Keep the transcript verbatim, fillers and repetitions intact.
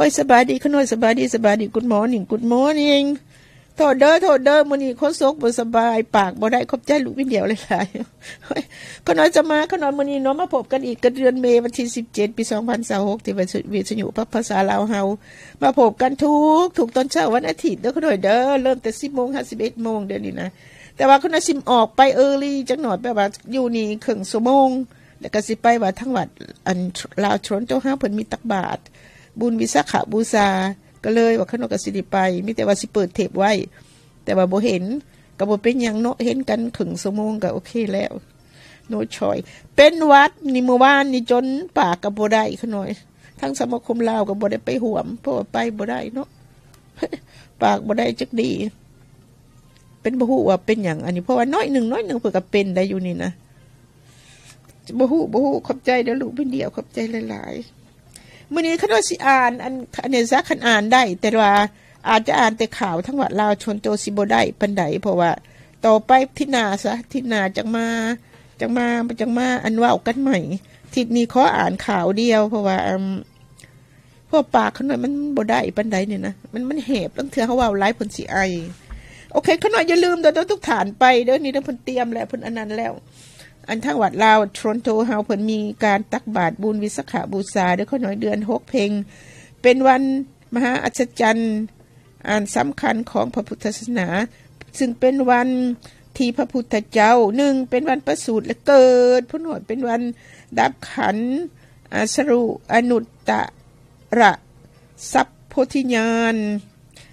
ยสบายดีขน้อยสบายดีสบายดีกุดหมอนิ่งกุดหมอนิ่งโทษเด้อโทษเด้อมื้อนี้คนซกบ่สบายปากบ่ได้ขอบใจลูกวินเดียวเลยหลายขน้อยจะมาขน้อยมื้อนี้เนาะมาพบกันอีกกันเดือนเมษายนวันที่สิบเจ็ดปีสองพันยี่สิบหกที่วิทยุภาษาลาวเฮามาพบกันทุกทุกตอนเช้าวันอาทิตย์เด้อขน้อยเด้อเริ่มแต่ สิบโมงห้าสิบเอ็ดโมงเดี๋ยวนี้นะแต่ว่าขน้อยสิออกไปเอิร์ลี่จักหน่อยแปลว่าอยู่นี่ครึ่งชั่วโมงแล้วก็สิไปว่าทั้งวัดอันลาวชนเจ้าเฮาเพิ่นมีตักบาตรบุญวิสาขบูชาก็เลยว่าขน้อยก็สิได้ไปมีแต่ว่าสิเปิดเทปไว้แต่ว่าบ่เห็นก็บ่เป็นหยังเนาะเห็นกันครึ่งชั่วโมงก็โอเคแล้วโนชอยเป็นวัดนี่เมื่อวานนี่จนปากก็บ่ได้ขน้อยทั้งสมาคมลาวก็บ่ได้ไปห่วมเพราะว่าไปบ่ได้เนาะปากบ่ได้จักดีเป็นบ่ฮู้ว่าเป็นหยังอันนี้เพราะว่าน้อยนึงน้อยนึงเพิ่นก็เป็นได้อยู่นี่นะบ่ฮู้บ่ฮู้ขอบใจเด้อลูกเพิ่นเดียวขอบใจหลายๆมื้อนี้ขน้อยสิอ่านอันอันนี้ซักคันอ่านได้แต่ว่าอาจจะอ่านแต่ข่าวทั้งว่าลาวชนโตสิบ่ได้ปานใดเพราะว่าต่อไปที่หน้าซะที่หน้าจังมาจังมาจังมาอันเว้ากันใหม่ทิศนี้ขออ่านข่าวเดียวเพราะว่าอืมพวกปากขน้อยมันบ่ได้ปานใดนี่นะมันมันแหบตั้งเทื่อเฮาเว้าหลายเพิ่นสิไอโอเคขน้อยอย่าลืมเด้อทุกฐานไปเด้อนี่เด้อเพิ่นเตรียมแล้วเพิ่นอันนั้นแล้วอันทางวัดลาวทรอนโตเฮาเพิ่นมีการตักบาตรบุญวิสาขบูชาเด้อขน้อยเดือนหกเพ็งเป็นวันมหาอัศจรรย์อันสำคัญของพระพุทธศาสนาซึ่งเป็นวันที่พระพุทธเจ้าหนึ่งเป็นวันประสูติและเกิดพุ่นหอดเป็นวันดับขันธ์อสรุอนุตตระสัพโพธิญาณ